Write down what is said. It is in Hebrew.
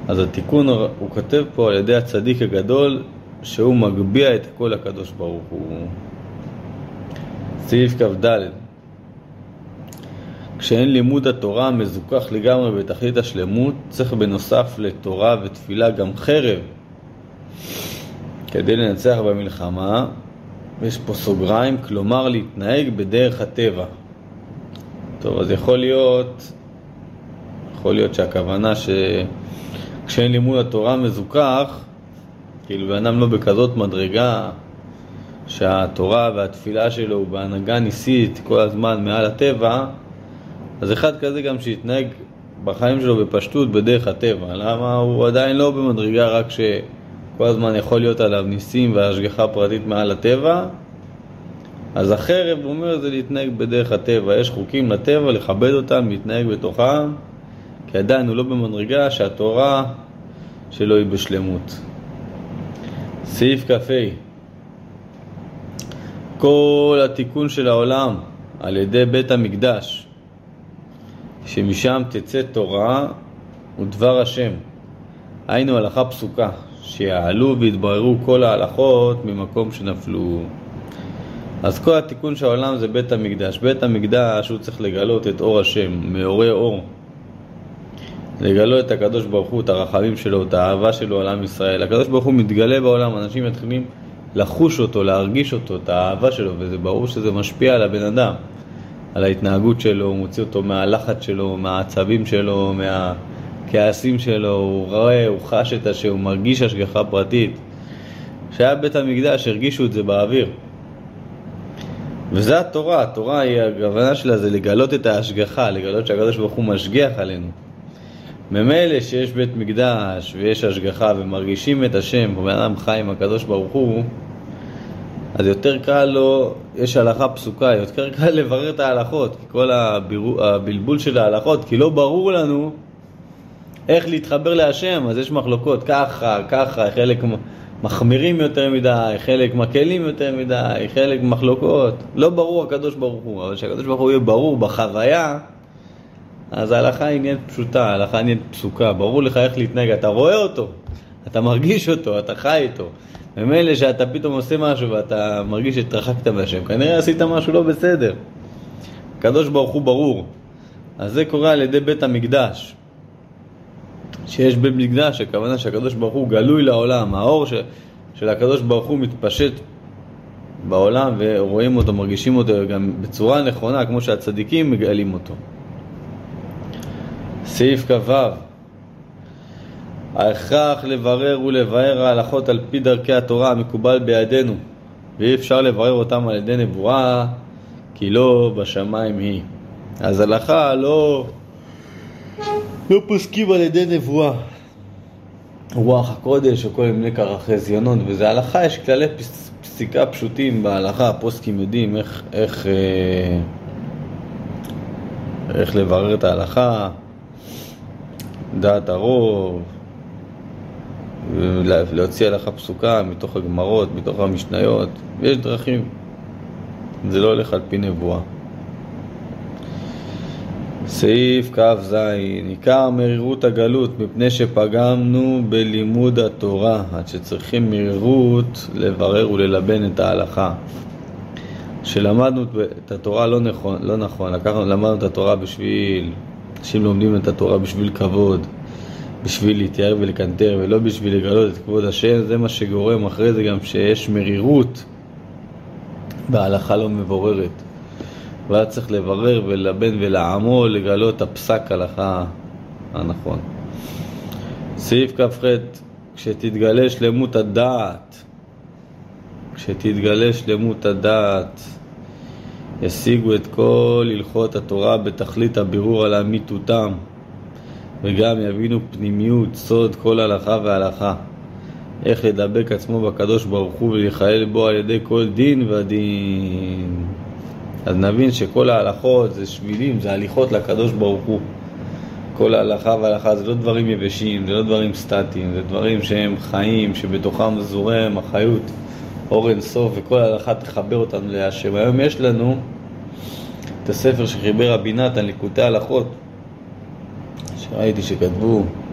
אז התיקון הוא כותב פה על ידי הצדיק הגדול, שהוא מגביע את הכל הקדוש ברוך הוא. סעיף כ"ד. כשאין לימוד התורה מזוכח לגמרי בתכלית השלמות, צריך בנוסף לתורה ותפילה גם חרב כדי לנצח במלחמה. יש פה סוגריים, כלומר להתנהג בדרך הטבע. טוב, אז יכול להיות שהכוונה שכשאין לימוד התורה מזוכח, כאילו באדם לא בכזאת מדרגה שהתורה והתפילה שלו הוא בהנהגה ניסית כל הזמן מעל הטבע, אז אחד כזה גם שיתנהג בחיים שלו בפשטות בדרך הטבע. למה? הוא עדיין לא במדרגה רק שכל הזמן יכול להיות עליו ניסים והשגחה פרטית מעל הטבע. אז החרב, הוא אומר, זה להתנהג בדרך הטבע. יש חוקים לטבע, לכבד אותם, להתנהג בתוכם, כי עדיין הוא לא במדרגה שהתורה שלו היא בשלמות. סעיף כ"ה. כל התיקון של העולם על ידי בית המקדש, שמשם תצא תורה ודבר השם, היינו הלכה פסוקה, שיעלו והתבררו כל ההלכות ממקום שנפלו. אז כל התיקון של העולם זה בית המקדש. בית המקדש הוא צריך לגלות את אור השם, מאורי אור, לגלות את הקדוש ברוך הוא, את הרחמים שלו, את האהבה שלו על עם ישראל. הקדוש ברוך הוא מתגלה בעולם, אנשים מתחילים לחוש אותו, להרגיש אותו, את האהבה שלו, וזה ברור שזה משפיע על הבן אדם, על ההתנהגות שלו. הוא מוציא אותו מהלחץ שלו, מהעצבים שלו, מהכעסים שלו. הוא רואה, הוא חש את השם, הוא מרגיש השגחה פרטית. שהיה בית המקדש הרגישו את זה באוויר, וזה התורה. התורה היא, הכוונה שלה זה לגלות את ההשגחה, לגלות שהקדוש ברוך הוא משגיח עלינו. ממילא שיש בית מקדש ויש השגחה ומרגישים את השם, ובן אדם חי עם הקדוש ברוך הוא, אז יותר קל לו, יש הלכה פסוקה, יותר קל לברר את ההלכות, כי כל הבלבול של ההלכות, כי לא ברור לנו איך להתחבר להשם. אז יש מחלוקות ככה, חלק מחמירים יותר מדי, חלק מקלים יותר מדי, חלק מחלוקות. לא ברור הקדוש ברוך הוא, אבל שהקדוש ברוך הוא יהיה ברור בחוויה, אז ההלכה היא נהיית פשוטה, ההלכה נהיית פסוקה. ברור לך איך להתנהג, אתה רואה אותו, אתה מרגיש אותו, אתה חי איתו. ומילא שאתה פתאום עושה משהו ואתה מרגיש שהתרחקת מהשם, כנראה עשית משהו לא בסדר. הקדוש ברוך הוא ברור. אז זה קורה על ידי בית המקדש. שיש בית מקדש, הכוונה שהקדוש ברוך הוא גלוי לעולם, האור של הקדוש ברוך הוא מתפשט בעולם, ורואים אותו, מרגישים אותו גם בצורה נכונה, כמו שהצדיקים מגלים אותו. סעיף כ"ו. ההכרח לברר ולבאר ההלכות על פי דרכי התורה המקובל בידינו, ואי אפשר לברר אותם על ידי נבואה, כי לא בשמיים היא. אז הלכה לא פוסקים על ידי נבואה, רוח הקודש או כל מיני חזיונות, וזה הלכה. יש כללי פסיקה פשוטים בהלכה, הפוסקים יודעים איך לברר את ההלכה, דעת הרוב, להוציא הלכה פסוקה מתוך הגמרות, מתוך המשניות. ויש דרכים, זה לא הולך על פי נבואה. סעיף כ"ז. ניכר מרירות הגלות מפני שפגמנו בלימוד התורה, עד שצריכים מרירות לברר וללבן את ההלכה. שלמדנו את התורה לא נכון, למדנו את התורה בשביל, אנשים לומדים את התורה בשביל כבוד, בשביל להתייער ולקנטר, ולא בשביל לגלות את כבוד השם. זה מה שגורם אחרי זה גם שיש מרירות בהלכה לא מבוררת, ואז צריך לברר ולבן ולעמול, לגלות את הפסק הלכה הנכון. סעיף כ"ח. כשתתגלה שלמות הדעת, ישיגו את כל הלכות התורה בתכלית הבירור על אמיתותם, וגם יבינו פנימיות סוד כל הלכה והלכה, איך לדבק עצמו בקדוש ברוך הוא ולהיכלל בו על ידי כל דין ודין. אז נבין שכל ההלכות זה שבילים, זה הליכות לקדוש ברוך הוא. כל ההלכה וההלכה זה לא דברים יבשים, זה לא דברים סטטיים, זה דברים שהם חיים, שבתוכם זורם החיות, אור אין סוף, וכל ההלכה תחבר אותנו להשם. היום יש לנו את הספר שחיבר רבי נתן, ליקוטי הלכות, שראיתי שכתבו